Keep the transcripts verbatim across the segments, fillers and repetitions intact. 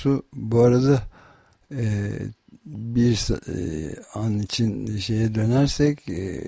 konusu. Bu arada e, bir e, an için şeye dönersek, e,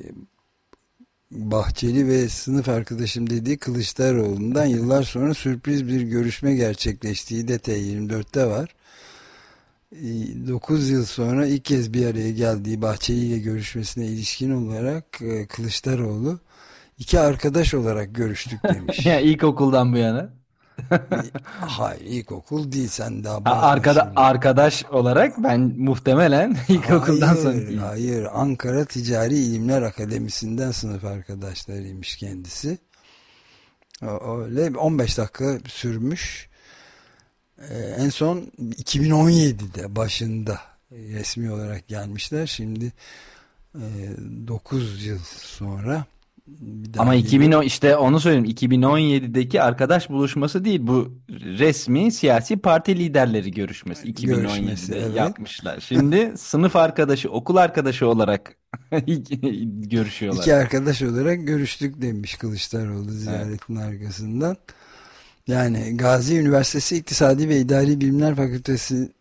Bahçeli ve sınıf arkadaşım dediği Kılıçdaroğlu'ndan yıllar sonra sürpriz bir görüşme gerçekleştiği de T yirmi dörtte var. dokuz yıl sonra ilk kez bir araya geldiği Bahçeli ile görüşmesine ilişkin olarak e, Kılıçdaroğlu iki arkadaş olarak görüştük Ya demiş. ilkokuldan bu yana. Hayır, ilkokul değil, sen de Ha, abartma Arkada şimdi. arkadaş olarak ben muhtemelen ilkokuldan sonra Hayır, değil. hayır. Ankara Ticari İlimler Akademisi'nden sınıf arkadaşlarıymış kendisi. O- Öyle on beş dakika sürmüş. Ee, en son iki bin on yedide başında resmi olarak gelmişler. Şimdi e, dokuz yıl sonra bir daha Ama iki bin on, geliyor. işte onu söyleyeyim. iki bin on yedideki arkadaş buluşması değil. Bu resmi siyasi parti liderleri görüşmesi. Görüşmesi, iki bin on yedide evet. yapmışlar. Şimdi sınıf arkadaşı, okul arkadaşı olarak İki görüşüyorlar. arkadaş olarak görüştük demiş Kılıçdaroğlu Evet. ziyaretin arkasından. Yani Gazi Üniversitesi İktisadi ve İdari Bilimler Fakültesi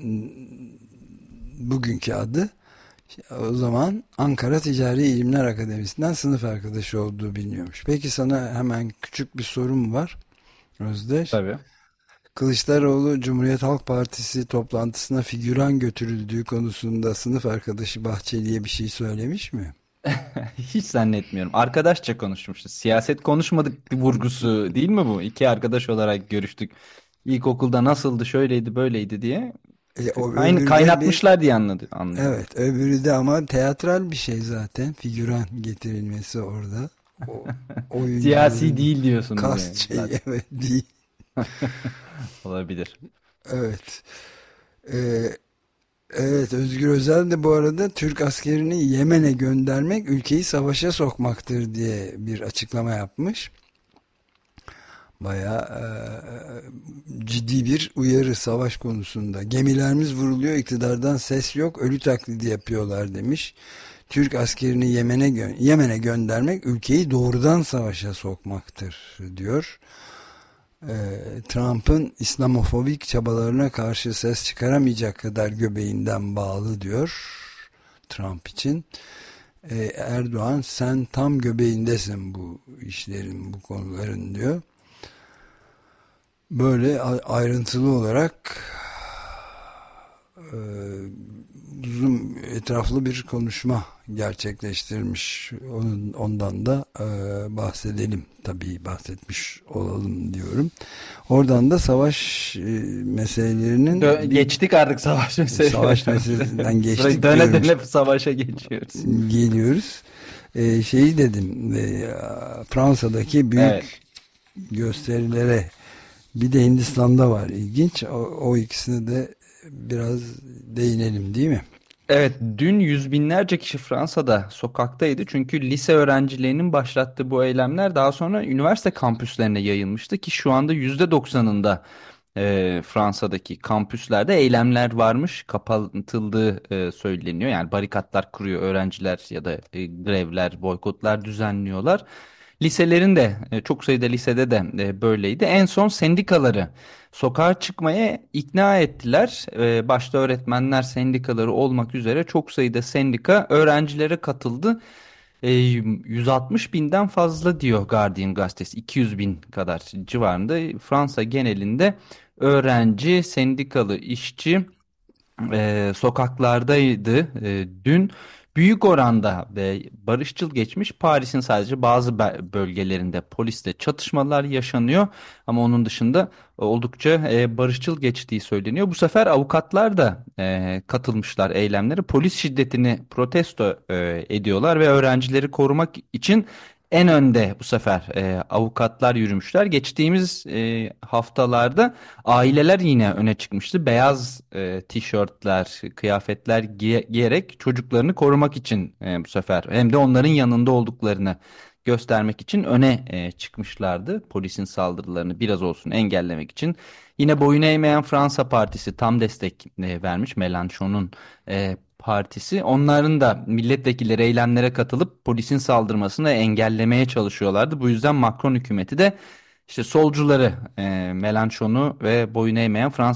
bugünkü adı. O zaman Ankara Ticari İlimler Akademisi'nden sınıf arkadaşı olduğu biliniyormuş. Peki, sana hemen küçük bir sorum var Özdeş. Tabii. Kılıçdaroğlu Cumhuriyet Halk Partisi toplantısına figüran götürüldüğü konusunda sınıf arkadaşı Bahçeli'ye bir şey söylemiş mi? Hiç zannetmiyorum. Arkadaşça konuşmuşuz. Siyaset konuşmadık bir vurgusu değil mi bu? İki arkadaş olarak görüştük. İlkokulda nasıldı, şöyleydi, böyleydi diye. E, o Aynı öbürü de bir, kaynatmışlar diye anladı, anlıyorum. evet, öbürü de ama teatral bir şey zaten. Figüran getirilmesi orada. O, Siyasi oyuncuların değil diyorsunuz kast yani. şeyi, Zaten. evet, değil. Olabilir. Evet. Ee, evet, Özgür Özel de bu arada Türk askerini Yemen'e göndermek ülkeyi savaşa sokmaktır diye bir açıklama yapmış. Bayağı e, ciddi bir uyarı savaş konusunda. Gemilerimiz vuruluyor, iktidardan ses yok, ölü taklidi yapıyorlar demiş. Türk askerini Yemen'e gö Yemen'e göndermek ülkeyi doğrudan savaşa sokmaktır diyor. E, Trump'ın İslamofobik çabalarına karşı ses çıkaramayacak kadar göbeğinden bağlı diyor Trump için. E, Erdoğan, sen tam göbeğindesin bu işlerin, bu konuların diyor. Böyle ayrıntılı olarak e, uzun, etraflı bir konuşma gerçekleştirmiş. Onun, ondan da e, bahsedelim. Tabii bahsetmiş olalım diyorum. Oradan da savaş e, Dö- meselelerinin bir geçtik artık savaş savaş meselelerine. meselesinden Sürekli geçtik döne diyorum. döne savaşa geçiyoruz. Geliyoruz. E, şeyi dedim, e, Fransa'daki Evet. büyük gösterilere, bir de Hindistan'da var, ilginç. O, o ikisine de biraz değinelim, değil mi? Evet, dün yüz binlerce kişi Fransa'da sokaktaydı. Çünkü lise öğrencilerinin başlattığı bu eylemler daha sonra üniversite kampüslerine yayılmıştı ki şu anda yüzde doksanında e, Fransa'daki kampüslerde eylemler varmış, kapatıldığı e, söyleniyor. Yani barikatlar kuruyor öğrenciler ya da e, grevler, boykotlar düzenliyorlar. Liselerin de e, çok sayıda lisede de e, böyleydi. En son sendikaları sokağa çıkmaya ikna ettiler. Ee, başta öğretmenler sendikaları olmak üzere çok sayıda sendika öğrencilere katıldı. Ee, yüz altmış binden fazla diyor Guardian gazetesi. iki yüz bin kadar civarında Fransa genelinde öğrenci, sendikalı, işçi e, sokaklardaydı e, dün. Büyük oranda ve barışçıl geçmiş. Paris'in sadece bazı be- bölgelerinde polisle çatışmalar yaşanıyor. Ama onun dışında oldukça e, barışçıl geçtiği söyleniyor. Bu sefer avukatlar da e, katılmışlar eylemlere. Polis şiddetini protesto e, ediyorlar ve öğrencileri korumak için en önde bu sefer e, avukatlar yürümüşler. Geçtiğimiz e, haftalarda aileler yine öne çıkmıştı. Beyaz e, tişörtler, kıyafetler giye- giyerek çocuklarını korumak için e, bu sefer hem de onların yanında olduklarını göstermek için öne e, çıkmışlardı. Polisin saldırılarını biraz olsun engellemek için. Yine boyun eğmeyen Fransa Partisi tam destek e, vermiş. Mélenchon'un e, partisi. Onların da milletvekilleri eylemlere katılıp polisin saldırmasını engellemeye çalışıyorlardı. Bu yüzden Macron hükümeti de işte solcuları, e, Mélenchon'u ve boyun eğmeyen Fransız